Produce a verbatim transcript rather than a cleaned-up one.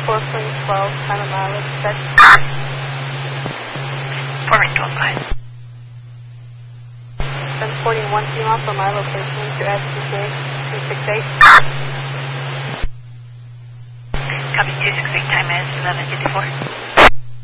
four point twelve, time of mileage, set. four point twelve, go ahead. Transporting one female from my location to S T K two six eight. Copy two six eight, time is eleven fifty-four.